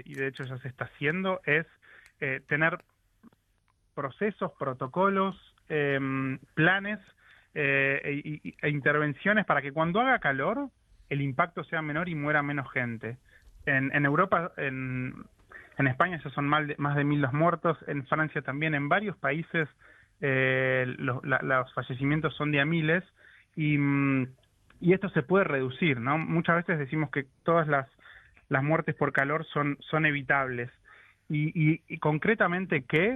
y de hecho ya se está haciendo, es tener procesos, protocolos, planes e intervenciones para que cuando haga calor el impacto sea menor y muera menos gente. En Europa, en España ya son más de 1.000 los muertos, en Francia también, en varios países los fallecimientos son de a miles y esto se puede reducir, ¿no? Muchas veces decimos que todas las muertes por calor son evitables y concretamente que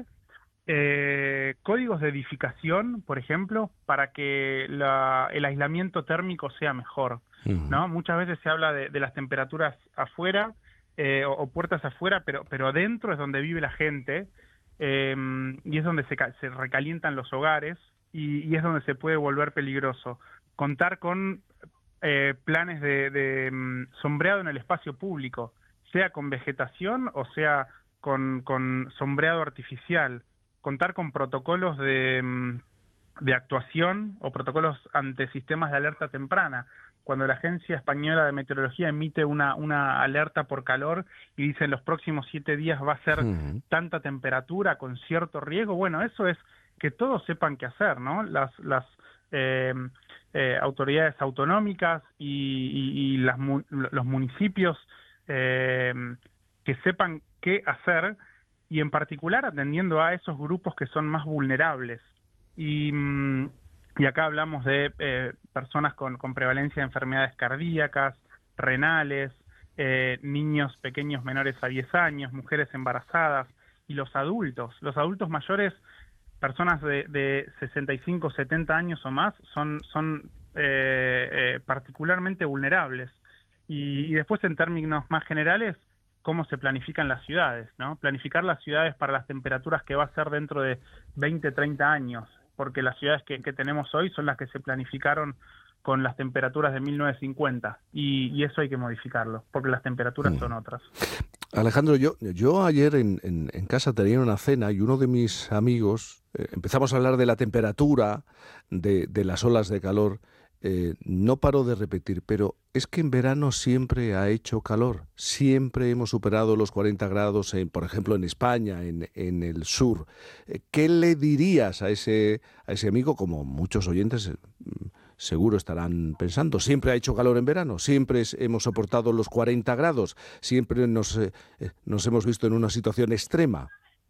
códigos de edificación, por ejemplo, para que el aislamiento térmico sea mejor, Ujú. ¿no? Muchas veces se habla de las temperaturas afuera o puertas afuera, pero adentro es donde vive la gente y es donde se recalientan los hogares y es donde se puede volver peligroso. Contar con planes de sombreado en el espacio público, sea con vegetación o sea con sombreado artificial, contar con protocolos de actuación o protocolos ante sistemas de alerta temprana. Cuando la Agencia Española de Meteorología emite una alerta por calor y dice en los próximos 7 días va a ser Ujú. tanta temperatura con cierto riesgo, bueno, eso es que todos sepan qué hacer, ¿no? Las eh, autoridades autonómicas y los municipios eh, que sepan qué hacer y en particular atendiendo a esos grupos que son más vulnerables. Y, y acá hablamos de personas con prevalencia de enfermedades cardíacas, renales, niños pequeños menores a 10 años, mujeres embarazadas y los adultos mayores, personas de 65, 70 años o más, son particularmente vulnerables. Y después, en términos más generales, cómo se planifican las ciudades, ¿no? Planificar las ciudades para las temperaturas que va a ser dentro de 20, 30 años, porque las ciudades que tenemos hoy son las que se planificaron con las temperaturas de 1950 y eso hay que modificarlo, porque las temperaturas son Ujú. otras. Alejandro, yo ayer en casa tenía una cena y uno de mis amigos empezamos a hablar de la temperatura, de las olas de calor. No paró de repetir, pero es que en verano siempre ha hecho calor, siempre hemos superado los 40 grados, por ejemplo, en España, en el sur. ¿Qué le dirías a ese amigo, como muchos oyentes seguro estarán pensando? Siempre ha hecho calor en verano, siempre hemos soportado los 40 grados, siempre nos hemos visto en una situación extrema.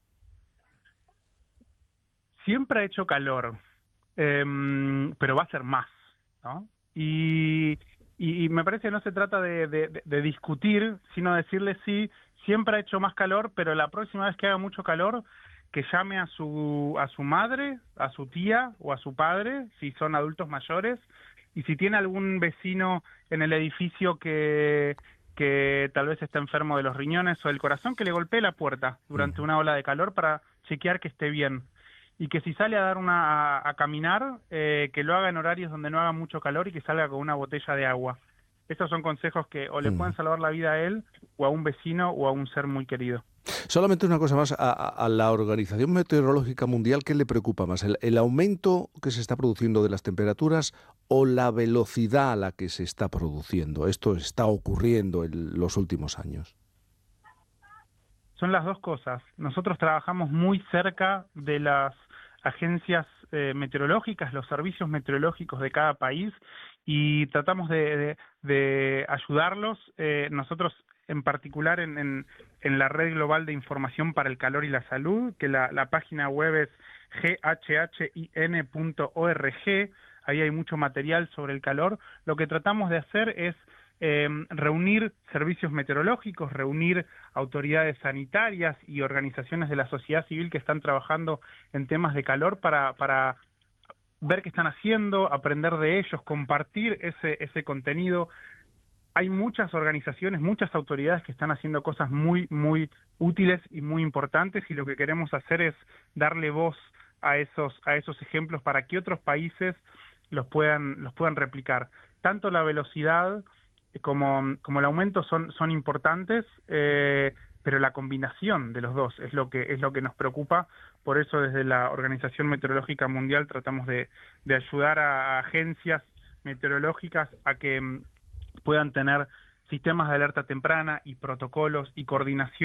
Siempre ha hecho calor, pero va a ser más, ¿no? Y me parece que no se trata de discutir, sino decirle sí, siempre ha hecho más calor, pero la próxima vez que haga mucho calor, que llame a su madre, a su tía o a su padre, si son adultos mayores, y si tiene algún vecino en el edificio que tal vez está enfermo de los riñones o del corazón, que le golpee la puerta durante Ujú. una ola de calor para chequear que esté bien y que si sale a dar a caminar, que lo haga en horarios donde no haga mucho calor y que salga con una botella de agua. Estos son consejos que o le pueden Ujú. salvar la vida a él o a un vecino o a un ser muy querido. Solamente una cosa más, a la Organización Meteorológica Mundial, ¿qué le preocupa más? El aumento que se está produciendo de las temperaturas o la velocidad a la que se está produciendo? Esto está ocurriendo en los últimos años. Son las dos cosas. Nosotros trabajamos muy cerca de las agencias meteorológicas, los servicios meteorológicos de cada país y tratamos de ayudarlos. Nosotros en particular en la Red Global de Información para el Calor y la Salud, que la página web es ghhin.org, ahí hay mucho material sobre el calor. Lo que tratamos de hacer es reunir servicios meteorológicos, reunir autoridades sanitarias y organizaciones de la sociedad civil que están trabajando en temas de calor para ver qué están haciendo, aprender de ellos, compartir ese contenido. Hay muchas organizaciones, muchas autoridades que están haciendo cosas muy, muy útiles y muy importantes y lo que queremos hacer es darle voz a esos ejemplos para que otros países los puedan replicar. Tanto la velocidad como el aumento son importantes, pero la combinación de los dos es lo que nos preocupa. Por eso desde la Organización Meteorológica Mundial tratamos de ayudar a agencias meteorológicas a que puedan tener sistemas de alerta temprana y protocolos y coordinación